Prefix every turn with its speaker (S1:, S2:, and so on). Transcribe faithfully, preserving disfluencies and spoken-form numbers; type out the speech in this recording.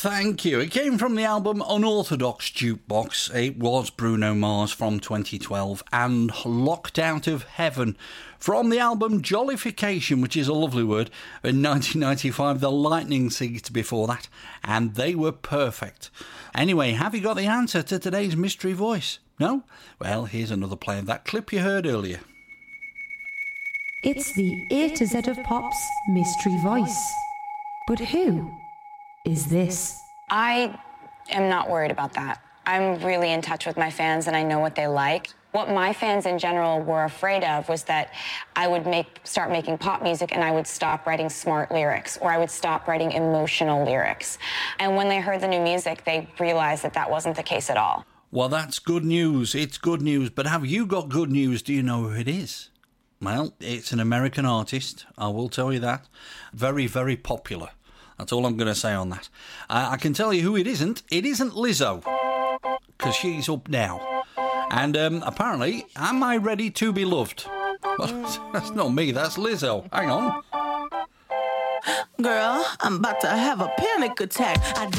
S1: Thank you. It came from the album Unorthodox Jukebox. It was Bruno Mars from twenty twelve and Locked Out of Heaven from the album Jollification, which is a lovely word, in nineteen ninety-five. The Lightning Seeds before that, and they were perfect. Anyway, have you got the answer to today's mystery voice? No? Well, here's another play of that clip you heard earlier.
S2: It's the A to Z of Pop's mystery voice. But who is this?
S3: I am not worried about that. I'm really in touch with my fans and I know what they like. What my fans in general were afraid of was that I would make start making pop music and I would stop writing smart lyrics, or I would stop writing emotional lyrics. And when they heard the new music, they realized that that wasn't the case at all.
S1: Well, that's good news. It's good news. But have you got good news? Do you know who it is? Well, it's an American artist. I will tell you that. Very, very popular. That's all I'm going to say on that. Uh, I can tell you who it isn't. It isn't Lizzo, because she's up now. And um, apparently, am I ready to be loved? Well, that's not me, that's Lizzo. Hang on.
S4: Girl, I'm about to have a panic attack. I